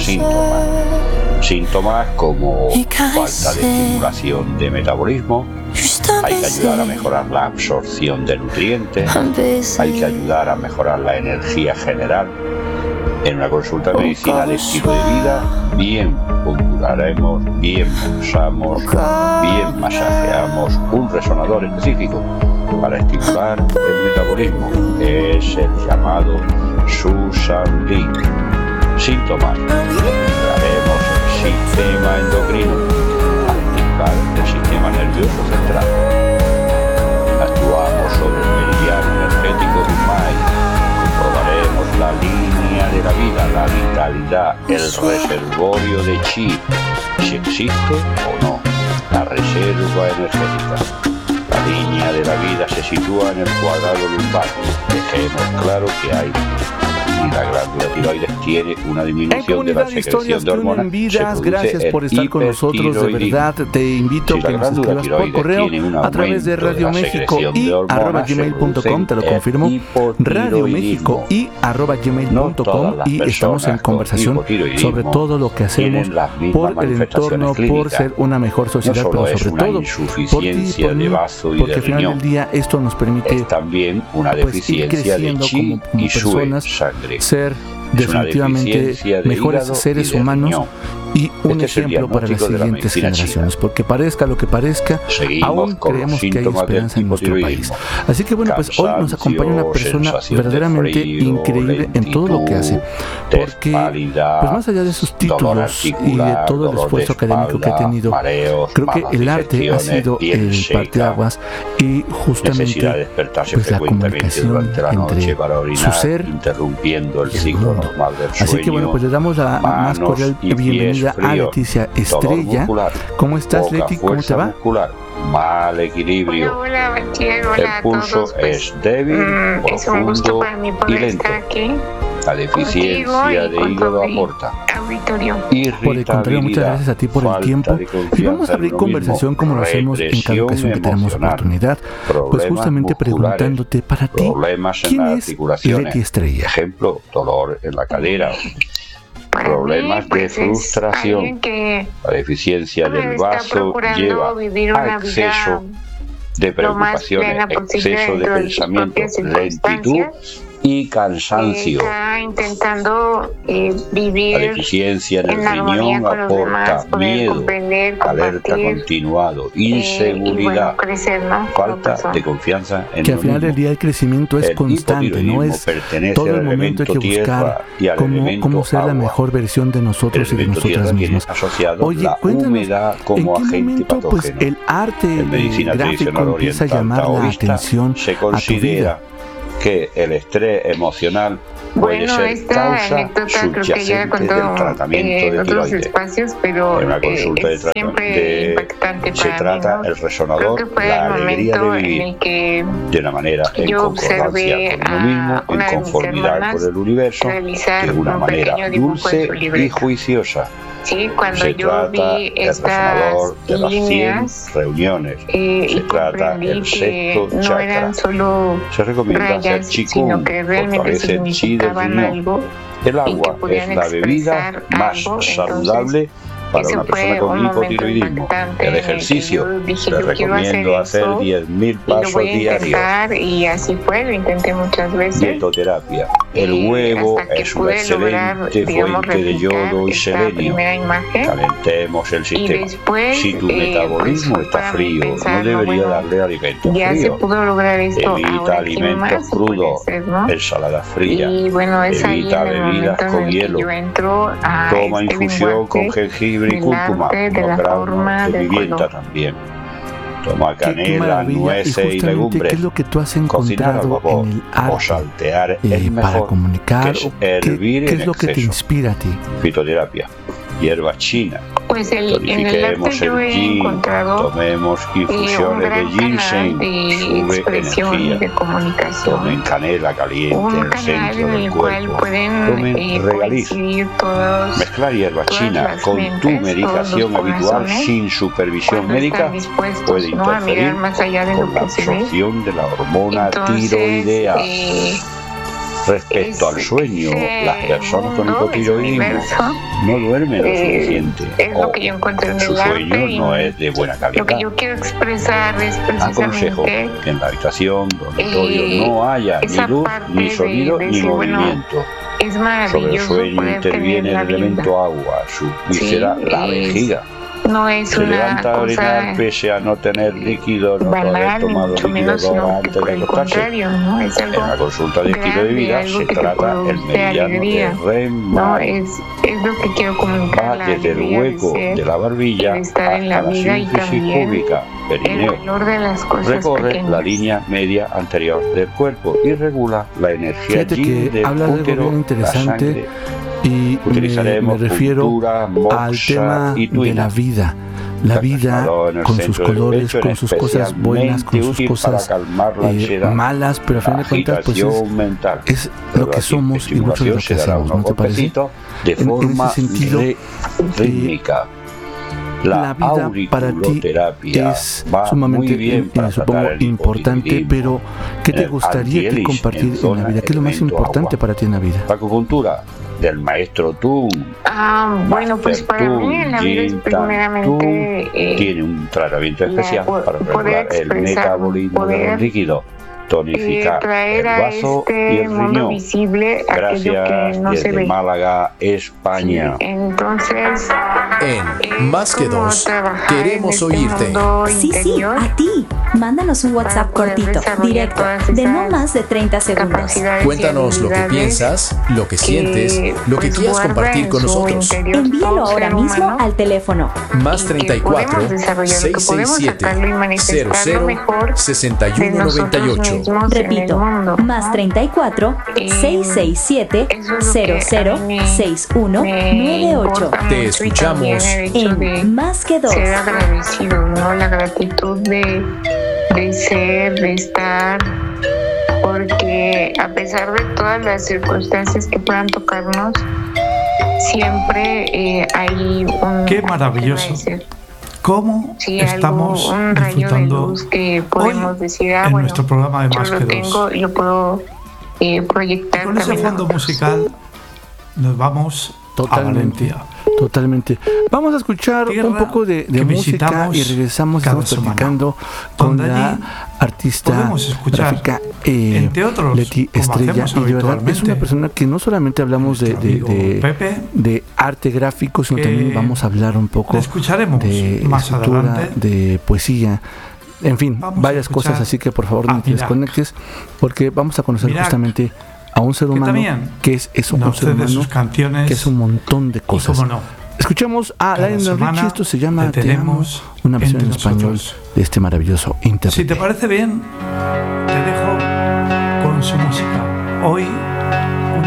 Síntomas como falta de estimulación de metabolismo, hay que ayudar a mejorar la absorción de nutrientes, hay que ayudar a mejorar la energía general. En una consulta de medicina de estilo de vida, bien punturaremos, bien pulsamos, bien masajeamos un resonador específico para estimular el metabolismo. Es el llamado Susan Lee. Síntomas: haremos el sistema endocrino, activar el sistema nervioso central, actuamos sobre el meridiano energético del May, comprobaremos la línea de la vida, la vitalidad, el reservorio de chi, si existe o no, la reserva energética. La línea de la vida se sitúa en el cuadrado lumbar. Dejemos claro que hay, y la glándula tiroides tiene una disminución de la secreción de hormonas. Gracias por estar con nosotros, de verdad. Te invito a que nos escribas por correo a través de Radio México y @gmail.com, te lo confirmo, Radio México y @gmail.com, y estamos en conversación sobre todo lo que hacemos por el entorno, por ser una mejor sociedad, pero sobre todo por ti y por mí, porque al final del día esto nos permite también una deficiencia ir creciendo de chi como y personas, sangre. ser definitivamente mejores seres humanos y un ejemplo para las siguientes generaciones, porque parezca lo que parezca, aún creemos que hay esperanza en nuestro país. Así que bueno, pues hoy nos acompaña una persona verdaderamente increíble en todo lo que hace, porque pues más allá de sus títulos y de todo el esfuerzo académico que ha tenido, creo que el arte ha sido el parteaguas y justamente pues la comunicación entre su ser y el mundo. Así que bueno, pues le damos la más cordial bienvenida a Leticia Estrella. ¿Cómo estás, Leti? ¿Cómo te va? Mal equilibrio. Hola, el pulso es débil, profundo y lento. La deficiencia de hígado aporta. Por el contrario, muchas gracias a ti por el tiempo. Y vamos a abrir conversación como lo hacemos en cada ocasión que tenemos oportunidad, pues justamente preguntándote para ti, ¿quién es Leti Estrella? Ejemplo, dolor en la cadera, problemas de frustración. La deficiencia del vaso lleva a exceso de preocupaciones, exceso de pensamiento, lentitud y cansancio. Está intentando vivir. La deficiencia en el riñón aporta miedo, alerta continuado, inseguridad, crecer, ¿no? falta de confianza en que al final del día el crecimiento es constante, no es todo el momento hay que buscar cómo ser la mejor versión de nosotros y de nosotras mismas. Oye, cuéntanos, ¿en qué momento pues el arte gráfico empieza a llamar la atención a tu vida? Que el estrés emocional puede ser causa subyacente del tratamiento de tiroides. Pero en una consulta siempre impactante se trata el resonador, la alegría de vivir de una manera en concordancia con uno mismo, en conformidad con el universo, de una manera dulce y juiciosa. Sí, cuando se yo trata vi el resonador de las 100 reuniones, se trata el sexto no chakra. eran solo se recomienda hacer Qigong, fortalece el chi del riñón. El agua es la bebida más saludable para una persona con hipotiroidismo. El ejercicio, les recomiendo hacer 10.000 pasos diarios. Y así fue, lo intenté muchas veces. Dietoterapia. El huevo es una excelente fuente de yodo y selenio. Calentemos el sistema. Si tu metabolismo está frío, no debería darle alimentos fríos. Evita alimentos crudos, ensalada fría. Evita bebidas con hielo. Toma infusión con jengibre y cúrcuma, unos gramos de pimienta también. Toma canela, nueces y legumbres. ¿Qué es lo que tú has encontrado en el arte o saltear es mejor para comunicar? Hervir ¿Qué es lo que te inspira a ti? Fitoterapia, hierba china. Pues tonifiquemos el yin, tomemos infusiones de ginseng, sube energía, tomen canela caliente en el centro del cuerpo, tomen regaliz, mezclar hierba china con tu medicación habitual sin supervisión médica puede interferir con la absorción de la hormona tiroidea. Respecto al sueño, las personas con hipotiroidismo no duermen lo suficiente. Es lo que yo encuentro en su el sueño arte no es de buena calidad. Lo que yo quiero expresar es Aconsejo precisamente que en la habitación dormitorio no haya ni luz, ni sonido, ni movimiento. Es Sobre el sueño interviene el elemento agua, su víscera, la vejiga. No es se una levanta a orinar cosa pese a no tener líquido, no banal, haber tomado mucho líquido menos, sino antes que por de el acostarse. contrario, ¿no? Es algo En la consulta de estilo de vida grande, se algo que te trata el produce meridiano alegría. de REM. No, es lo que quiero comunicar. Va desde el hueco de la barbilla estar en la hasta la vida y sínfisis también púbica, el perineo. valor de las cosas Recorre pequeñas. la línea media anterior del cuerpo y regula la energía Fíjate yin que del habla de algo útero, bien la interesante sangre. y me refiero cultura, moksha al tema y de tuina. la vida. La vida con sus colores, con sus cosas buenas, con sus cosas malas, pero a fin de cuentas pues es lo que somos y mucho de lo que hacemos, ¿no te parece? De En forma ese sentido, rítmica. La vida para ti es sumamente, supongo, importante, pero ¿qué te gustaría que compartir en la vida? ¿Qué es lo más importante para ti en la vida? La acupuntura del maestro Tung. Bueno, pues para mí en la vida es primeramente tiene un tratamiento especial para regular el metabolismo de los líquidos, tonificar el vaso y el riñón. Gracias que no desde Málaga, España. Entonces, en Más que Dos, queremos oírte. Sí, a ti. Mándanos un WhatsApp cortito, directo, de no más de 30 segundos. Cuéntanos lo que piensas, lo que sientes, lo que quieras compartir con nosotros. Envíalo ahora mismo al teléfono más 34 667 00 6198. Repito, más 34 667 00 6198. Te escuchamos en Más que Dos. Ser agradecido, ¿no? La gratitud de ser, de estar, porque a pesar de todas las circunstancias que puedan tocarnos, siempre hay un... ¡Qué maravilloso! ¿Cómo estamos disfrutando que podemos hoy decir, en nuestro programa de Más que Dos? Tengo y lo puedo proyectar. Y con ese fondo musical nos vamos totalmente. Vamos a escuchar un poco de música y regresamos. Estamos platicando con la artista gráfica Leti Estrella, y de verdad es una persona que no solamente hablamos de arte gráfico, sino también vamos a hablar un poco de escritura, de poesía, en fin, varias cosas, así que por favor no te desconectes, porque vamos a conocer justamente a un ser humano que es eso, un ser humano que es un montón de cosas. Escuchamos a Lionel Richie, esto se llama Te Amo, una versión en español de este maravilloso intérprete. Si te parece bien, te dejo con su música. Hoy